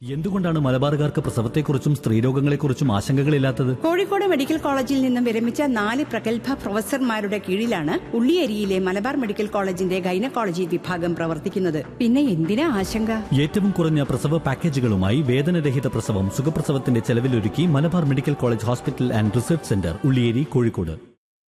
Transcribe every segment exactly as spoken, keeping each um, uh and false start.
എന്തുകൊണ്ടാണ് മലബാറുകാർക്ക് പ്രസവത്തെക്കുറിച്ചും സ്ത്രീരോഗങ്ങളെക്കുറിച്ചും ആശങ്കകളില്ലാത്തത്? കോഴിക്കോട് മെഡിക്കൽ കോളേജിൽ നിന്നും വിരമിച്ച നാല് പ്രഗത്ഭ പ്രൊഫസർമാരുടെ കീഴിലാണ് ഉള്ളിയേരിയിലെ മലബാർ മെഡിക്കൽ കോളേജിന്റെ ഗൈനക്കോളജി വിഭാഗം പ്രവർത്തിക്കുന്നത്. പിന്നെ എന്തിനാ ആശങ്ക? ഏറ്റവും കുറഞ്ഞ പ്രസവ പാക്കേജുകളുമായി വേദനരഹിത പ്രസവം സുഖപ്രസവത്തിന്റെ ചെലവിലൊരുക്കി Malabar medical college hospital and research centre, Ulliyeri, Kozhikode.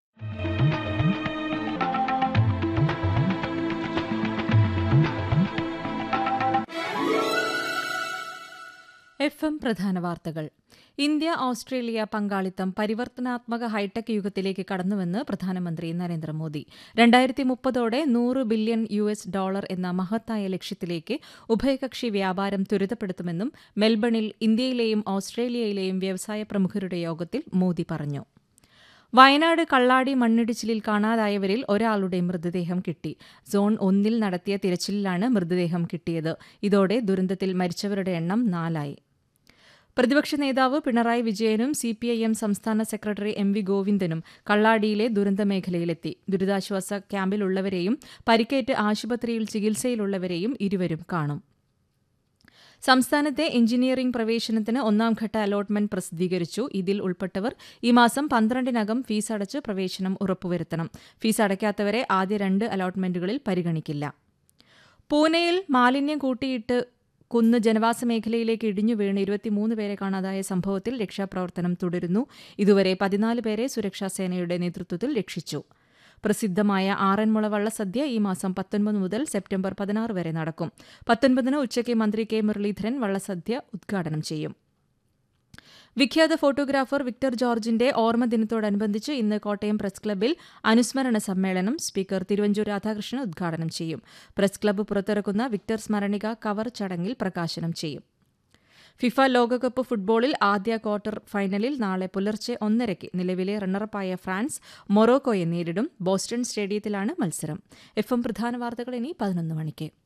F M പ്രധാന വാർത്തകൾ. ഇന്ത്യ ഓസ്ട്രേലിയ പങ്കാളിത്തം പരിവർത്തനാത്മക ഹൈടെക് യുഗത്തിലേക്ക് കടന്നുവെന്ന് പ്രധാനമന്ത്രി നരേന്ദ്രമോദി. രണ്ടായിരത്തി മുപ്പതോടെ നൂറ് ബില്യൺ യു എസ് ഡോളർ എന്ന മഹത്തായ ലക്ഷ്യത്തിലേക്ക് ഉഭയകക്ഷി വ്യാപാരം ത്വരിതപ്പെടുത്തുമെന്നും മെൽബണിൽ ഇന്ത്യയിലെയും ഓസ്ട്രേലിയയിലെയും വ്യവസായ പ്രമുഖരുടെ യോഗത്തിൽ മോദി പറഞ്ഞു. വയനാട് കള്ളാടി മണ്ണിടിച്ചിലിൽ കാണാതായവരിൽ ഒരാളുടെ മൃതദേഹം കിട്ടി. സോൺ ഒന്നിൽ നടത്തിയ തിരച്ചിലിലാണ് മൃതദേഹം കിട്ടിയത്. ഇതോടെ ദുരന്തത്തിൽ മരിച്ചവരുടെ എണ്ണം നാലായി. പ്രതിപക്ഷ നേതാവ് പിണറായി വിജയനും സി പി ഐ എം സംസ്ഥാന സെക്രട്ടറി എം വി ഗോവിന്ദനും കള്ളാടിയിലെ ദുരന്തമേഖലയിലെത്തി. ദുരിതാശ്വാസ ക്യാമ്പിലുള്ളവരെയും പരിക്കേറ്റ് ആശുപത്രിയിൽ ചികിത്സയിലുള്ളവരെയും ഇരുവരും കാണും. സംസ്ഥാനത്തെ എഞ്ചിനീയറിംഗ് പ്രവേശനത്തിന് ഒന്നാംഘട്ട അലോട്ട്മെന്റ് പ്രസിദ്ധീകരിച്ചു. ഇതിൽ ഉൾപ്പെട്ടവർ ഈ മാസം പന്ത്രണ്ടിനകം ഫീസ് അടച്ച് പ്രവേശനം ഉറപ്പുവരുത്തണം. ഫീസ് അടയ്ക്കാത്തവരെ ആദ്യ രണ്ട് അലോട്ട്മെന്റുകളിൽ പരിഗണിക്കില്ല. പൂനെയിൽ മാലിന്യം കൂട്ടിയിട്ട് കുന്ന് ജനവാസ മേഖലയിലേക്ക് ഇടിഞ്ഞു വീണ് ഇരുപത്തിമൂന്ന് പേരെ കാണാതായ സംഭവത്തിൽ രക്ഷാപ്രവർത്തനം തുടരുന്നു. ഇതുവരെ പതിനാല് പേരെ സുരക്ഷാസേനയുടെ നേതൃത്വത്തിൽ രക്ഷിച്ചു. പ്രസിദ്ധമായ ആറന്മുള വള്ളസദ്യ ഈ മാസം പത്തൊൻപത് മുതൽ സെപ്റ്റംബർ പതിനാറ് വരെ നടക്കും. പത്തൊൻപതിന് ഉച്ചയ്ക്ക് മന്ത്രി കെ മുരളീധരൻ വള്ളസദ്യ ഉദ്ഘാടനം ചെയ്യും. വിഖ്യാത ഫോട്ടോഗ്രാഫർ വിക്ടർ ജോർജിന്റെ ഓർമ്മദിനത്തോടനുബന്ധിച്ച് ഇന്ന് കോട്ടയം പ്രസ് ക്ലബ്ബിൽ അനുസ്മരണ സമ്മേളനം സ്പീക്കർ തിരുവഞ്ചൂർ രാധാകൃഷ്ണൻ ഉദ്ഘാടനം ചെയ്യും. പ്രസ് ക്ലബ്ബ് പുറത്തിറക്കുന്ന വിക്ടർ സ്മരണിക കവർ ചടങ്ങിൽ പ്രകാശനം ചെയ്യും. ഫിഫ ലോകകപ്പ് ഫുട്ബോളിൽ ആദ്യ ക്വാർട്ടർ ഫൈനലിൽ നാളെ പുലർച്ചെ ഒന്നരയ്ക്ക് നിലവിലെ റണ്ണറപ്പായ ഫ്രാൻസ് മൊറോക്കോയെ നേരിടും. ബോസ്റ്റൺ സ്റ്റേഡിയത്തിലാണ് മത്സരം. എഫ് എം പ്രധാന വാർത്തകൾ ഇനി പതിനൊന്ന് മണിക്ക്.